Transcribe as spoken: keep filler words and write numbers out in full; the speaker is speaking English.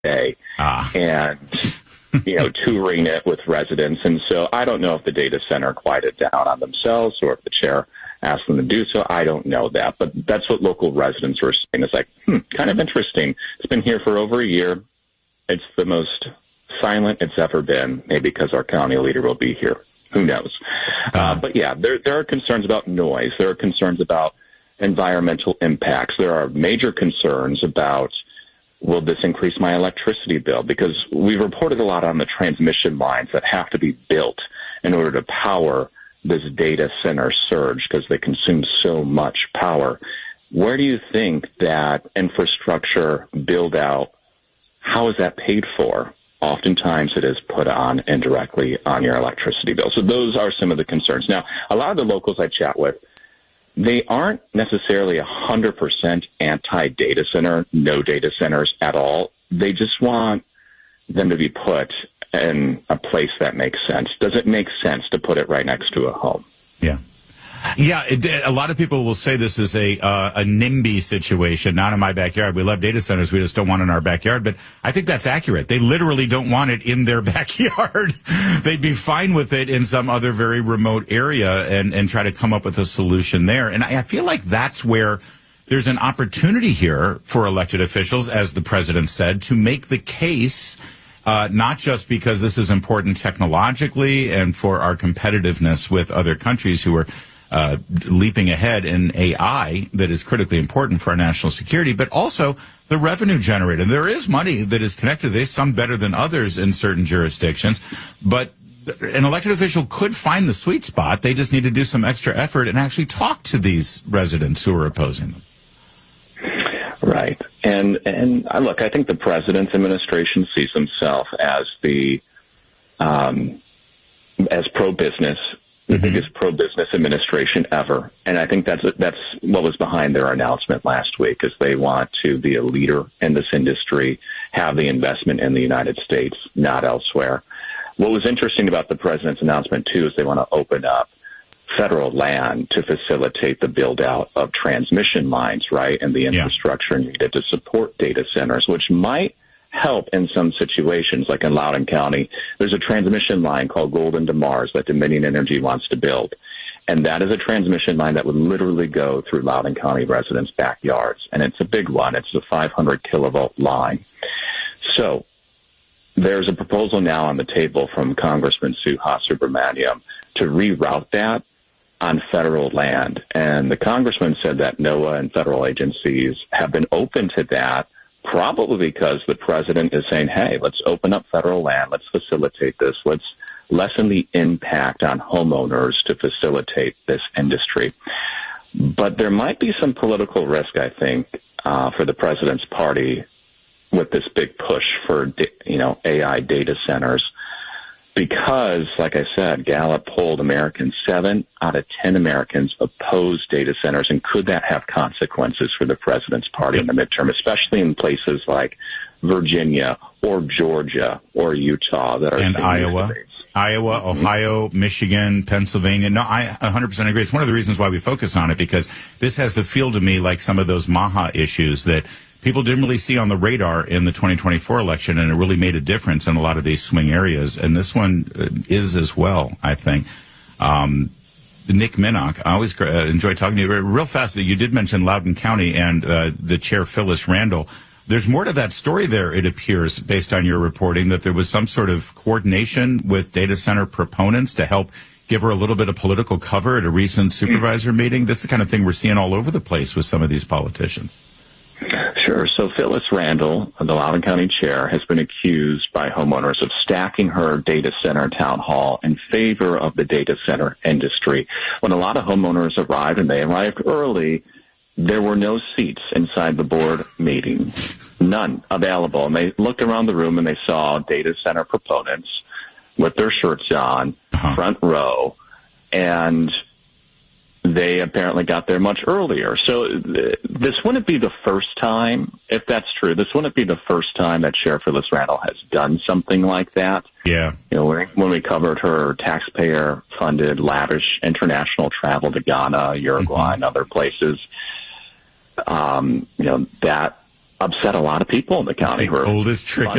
day ah. and, you know, touring it with residents. And so I don't know if the data center quieted down on themselves or if the chair asked them to do so. I don't know that. But that's what local residents were saying. It's like, hmm, kind of interesting. It's been here for over a year. It's the most silent it's ever been, maybe because our county leader will be here. Who knows? Uh, but yeah, there there are concerns about noise. There are concerns about environmental impacts. There are major concerns about, will this increase my electricity bill? Because we've reported a lot on the transmission lines that have to be built in order to power this data center surge because they consume so much power. Where do you think that infrastructure build out, how is that paid for? Oftentimes it is put on indirectly on your electricity bill. So those are some of the concerns. Now, a lot of the locals I chat with, they aren't necessarily one hundred percent anti-data center, no data centers at all. They just want them to be put in a place that makes sense. Does it make sense to put it right next to a home? Yeah. Yeah, it, a lot of people will say this is a uh, a NIMBY situation, not in my backyard. We love data centers, we just don't want it in our backyard. But I think that's accurate. They literally don't want it in their backyard. They'd be fine with it in some other very remote area and, and try to come up with a solution there. And I, I feel like that's where there's an opportunity here for elected officials, as the president said, to make the case, uh, not just because this is important technologically and for our competitiveness with other countries who are Uh, leaping ahead in A I that is critically important for our national security, but also the revenue generated. There is money that is connected to this, some better than others in certain jurisdictions, but an elected official could find the sweet spot. They just need to do some extra effort and actually talk to these residents who are opposing them. Right. And, and I look, I think the president's administration sees himself as the, um, as pro-business, the mm-hmm. biggest pro-business administration ever. And I think that's that's what was behind their announcement last week, is they want to be a leader in this industry, have the investment in the United States, not elsewhere. What was interesting about the president's announcement, too, is they want to open up federal land to facilitate the build-out of transmission lines, right, and the infrastructure yeah. needed to support data centers, which might help in some situations, like in Loudoun County. There's a transmission line called Golden to Mars that Dominion Energy wants to build. And that is a transmission line that would literally go through Loudoun County residents' backyards. And it's a big one. It's a five hundred kilovolt line. So there's a proposal now on the table from Congressman Suha Subramaniam to reroute that on federal land. And the congressman said that NOAA and federal agencies have been open to that, probably because the president is saying, hey, let's open up federal land. Let's facilitate this. Let's lessen the impact on homeowners to facilitate this industry. But there might be some political risk, I think, uh, for the president's party with this big push for, you know, A I data centers. Because, like I said, Gallup polled Americans, seven out of ten Americans oppose data centers. And could that have consequences for the president's party in the midterm, especially in places like Virginia or Georgia or Utah that are and Iowa, Iowa, Ohio, Michigan, Pennsylvania. No, I one hundred percent agree. It's one of the reasons why we focus on it, because this has the feel to me like some of those MAHA issues that people didn't really see on the radar in the twenty twenty-four election, and it really made a difference in a lot of these swing areas. And this one is as well, I think. Um, Nick Minnock, I always uh, enjoy talking to you. Real fast, you did mention Loudoun County and uh, the chair, Phyllis Randall. There's more to that story there, it appears, based on your reporting, that there was some sort of coordination with data center proponents to help give her a little bit of political cover at a recent supervisor meeting. That's the kind of thing we're seeing all over the place with some of these politicians. Sure. So Phyllis Randall, the Loudoun County chair, has been accused by homeowners of stacking her data center town hall in favor of the data center industry. When a lot of homeowners arrived, and they arrived early, there were no seats inside the board meeting, none available. And they looked around the room and they saw data center proponents with their shirts on, uh-huh. front row, and they apparently got there much earlier. So th- this wouldn't be the first time, if that's true, this wouldn't be the first time that Chair Phyllis Randall has done something like that. Yeah. You know, when, when we covered her taxpayer-funded, lavish international travel to Ghana, Uruguay, mm-hmm. and other places, um, you know, that upset a lot of people in the county. It's the who are oldest trick